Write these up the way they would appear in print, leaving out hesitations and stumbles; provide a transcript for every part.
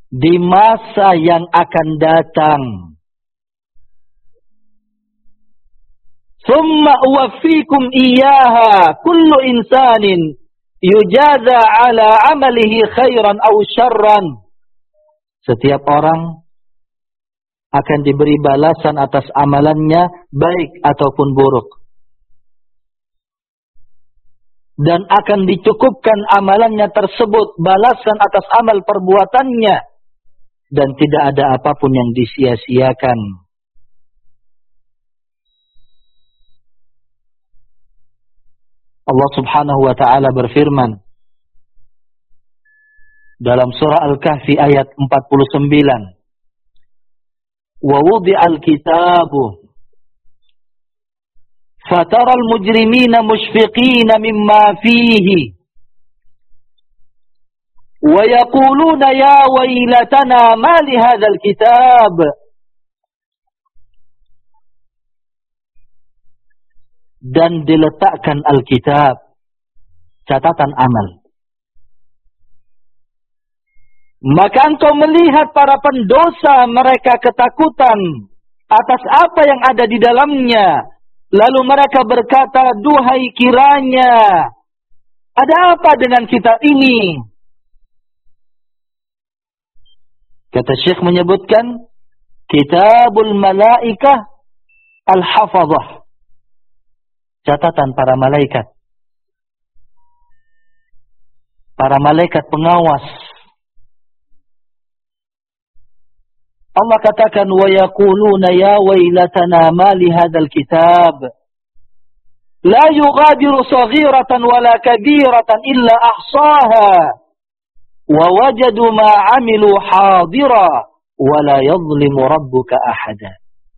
di masa yang akan datang. Thumma uwaffikum iyyaha kullu insanin yujaza ala amalihi khairan aw syarran. Setiap orang akan diberi balasan atas amalannya baik ataupun buruk. Dan akan dicukupkan amalannya tersebut balasan atas amal perbuatannya. Dan tidak ada apapun yang disia-siakan. Allah subhanahu wa ta'ala berfirman dalam surah Al-Kahfi ayat 49. Wa wudi'al kitabu فترى المجرمين مشفقين مما فيه ويقولون يا ويلتنا ما لهذا الكتاب dan diletakkan Alkitab, catatan amal. Maka engkau melihat para pendosa, mereka ketakutan atas apa yang ada di dalamnya. Lalu mereka berkata, duhai kiranya, ada apa dengan kitab ini? Kata Syekh menyebutkan, Kitabul Malaikah Al-Hafazah. Catatan para malaikat. Para malaikat pengawas. Allah katakan wa yaquluna ya wailatana ma li hadzal kitab la yughadiru saghiratan wala kabiratan illa ahsaha wa wajadu ma amilu hadira wala yadhlimu rabbuka ahada.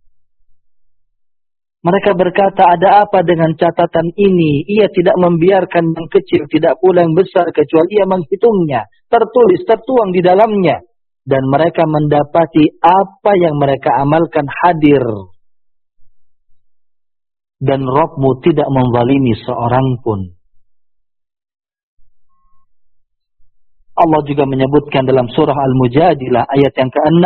Mereka berkata, ada apa dengan catatan ini? Ia tidak membiarkan yang kecil, tidak pula yang besar, kecuali ia menghitungnya. Tertulis, tertuang di dalamnya. Dan mereka mendapati apa yang mereka amalkan hadir. Dan Rabbmu tidak menzalimi seorang pun. Allah juga menyebutkan dalam surah Al-Mujadilah ayat yang ke-6.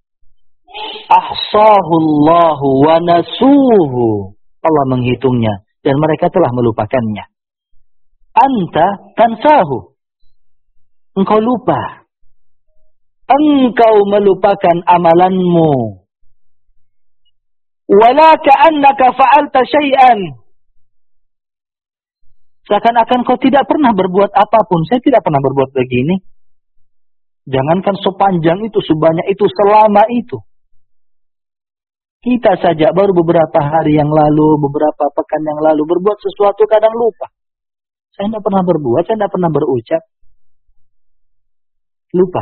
Ahsahullahu wa nasuhu. Allah menghitungnya. Dan mereka telah melupakannya. Anta tansahu. Engkau lupa. Engkau melupakan amalanmu. Wala ka'annaka fa'alta syai'an. Seakan-akan kau tidak pernah berbuat apapun. Saya tidak pernah berbuat begini. Jangankan sepanjang itu, sebanyak itu, selama itu. Kita saja baru beberapa hari yang lalu, beberapa pekan yang lalu berbuat sesuatu kadang lupa. Saya tidak pernah berbuat, saya tidak pernah berucap. Lupa.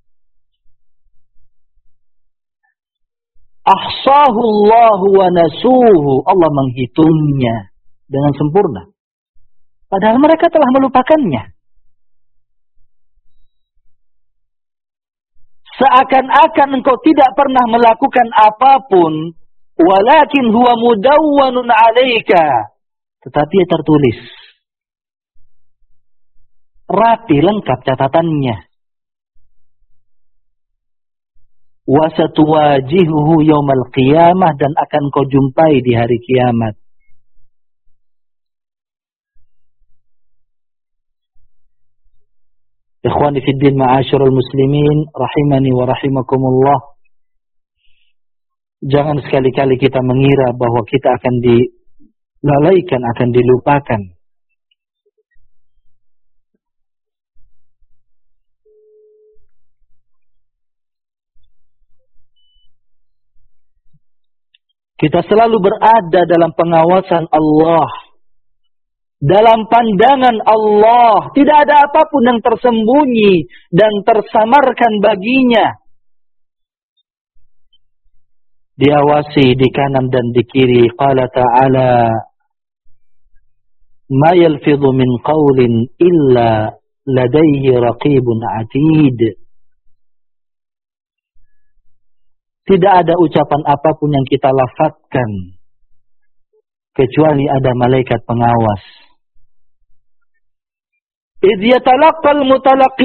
Ahsahullahu wa nasuhu. Allah menghitungnya dengan sempurna. Padahal mereka telah melupakannya. Seakan-akan engkau tidak pernah melakukan apapun. Walakin huwa mudawwanun alaika. Tetapi ia tertulis. Rapi lengkap catatannya. Wasatuwajihuhu yaumal qiyamah. Dan akan kau jumpai di hari kiamat. Ikhwani fiddin ma'asyurul muslimin rahimani wa rahimakumullah. Jangan sekali-kali kita mengira bahwa kita akan dilalaikan, akan dilupakan. Kita selalu berada dalam pengawasan Allah. Dalam pandangan Allah, tidak ada apapun yang tersembunyi dan tersamarkan baginya. Diawasi di kanan dan di kiri. Qala ta'ala, ma yalfidhu min qawlin illa ladayhi raqibun atid. Tidak ada ucapan apapun yang kita lafazkan kecuali ada malaikat pengawas. إذ يتلقى المتلقيان